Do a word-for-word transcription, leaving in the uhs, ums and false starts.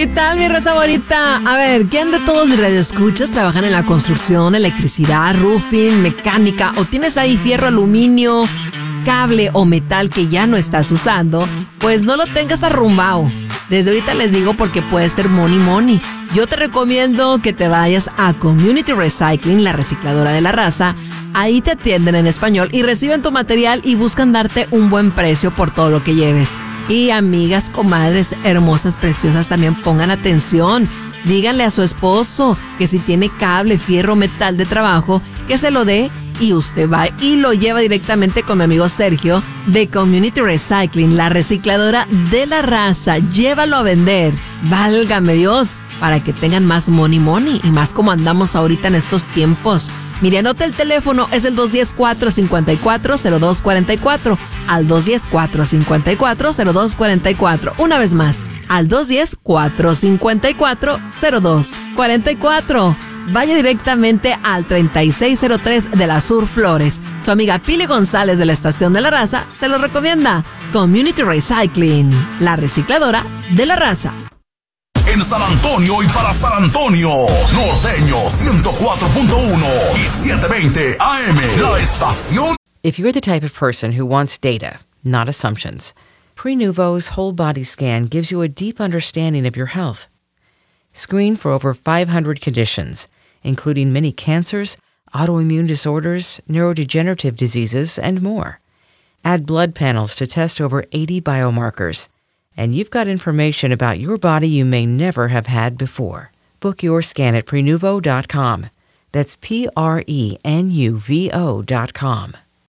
¿Qué tal, mi raza bonita? A ver, ¿quién de todos mis radioescuchas trabajan en la construcción, electricidad, roofing, mecánica o tienes ahí fierro, aluminio, cable o metal que ya no estás usando? Pues no lo tengas arrumbado. Desde ahorita les digo porque puede ser money money. Yo te recomiendo que te vayas a Community Recycling, la recicladora de la raza. Ahí te atienden en español y reciben tu material y buscan darte un buen precio por todo lo que lleves. Y amigas, comadres, hermosas, preciosas, también pongan atención. Díganle a su esposo que si tiene cable, fierro, metal de trabajo, que se lo dé y usted va y lo lleva directamente con mi amigo Sergio de Community Recycling, la recicladora de la raza. Llévalo a vender. Válgame Dios, para que tengan más money money y más como andamos ahorita en estos tiempos. Mire, anota el teléfono, es el dos uno cero, cuatro cinco cuatro, cero dos cuatro cuatro, al dos uno cero, cuatro cinco cuatro, cero dos cuatro cuatro. Una vez más, al dos uno cero, cuatro cinco cuatro, cero dos cuatro cuatro. Vaya directamente al treinta y seis cero tres de la Sur Flores. Su amiga Pili González de la Estación de la Raza se lo recomienda. Community Recycling, la recicladora de la raza. En San Antonio y para San Antonio, Norteño ciento cuatro punto uno y setecientos veinte A M, la estación. If you're the type of person who wants data, not assumptions, Prenuvo's whole body scan gives you a deep understanding of your health. Screen for over five hundred conditions, including many cancers, autoimmune disorders, neurodegenerative diseases, and more. Add blood panels to test over eighty biomarkers. And you've got information about your body you may never have had before. Book your scan at Prenuvo dot com. That's P R E N U V O dot com.